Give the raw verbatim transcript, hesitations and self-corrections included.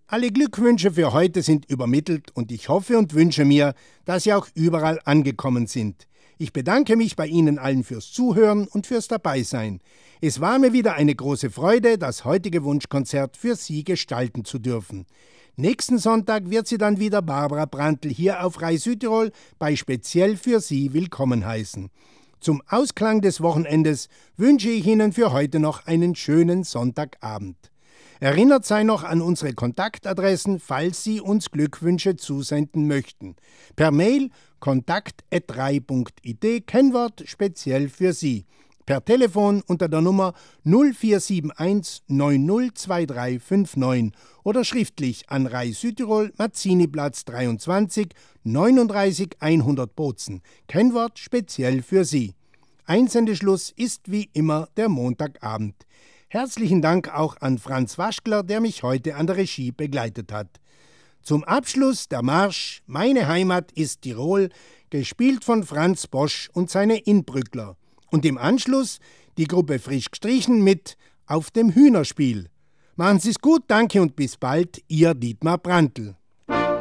Alle Glückwünsche für heute sind übermittelt und ich hoffe und wünsche mir, dass Sie auch überall angekommen sind. Ich bedanke mich bei Ihnen allen fürs Zuhören und fürs Dabeisein. Es war mir wieder eine große Freude, das heutige Wunschkonzert für Sie gestalten zu dürfen. Nächsten Sonntag wird Sie dann wieder Barbara Brandl hier auf Rai Südtirol bei Speziell für Sie willkommen heißen. Zum Ausklang des Wochenendes wünsche ich Ihnen für heute noch einen schönen Sonntagabend. Erinnert sei noch an unsere Kontaktadressen, falls Sie uns Glückwünsche zusenden möchten. Per Mail kontakt at rai punkt i d, Kennwort speziell für Sie. Per Telefon unter der Nummer null vier sieben eins neun null zwei drei fünf neun oder schriftlich an Rai Südtirol, Mazziniplatz dreiundzwanzig, neununddreißig hundert Bozen. Kennwort speziell für Sie. Einsendeschluss ist wie immer der Montagabend. Herzlichen Dank auch an Franz Waschkler, der mich heute an der Regie begleitet hat. Zum Abschluss der Marsch Meine Heimat ist Tirol, gespielt von Franz Bosch und seine Inbrückler. Und im Anschluss die Gruppe Frisch gestrichen mit Auf dem Hühnerspiel. Machen Sie es gut, danke und bis bald, Ihr Dietmar Brandl.